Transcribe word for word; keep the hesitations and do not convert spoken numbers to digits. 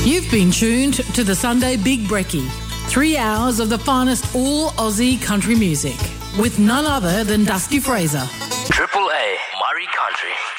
You've been tuned to the Sunday Big Brekkie. Three hours of the finest all Aussie country music with none other than Dusty Fraser. Triple A Murray Country.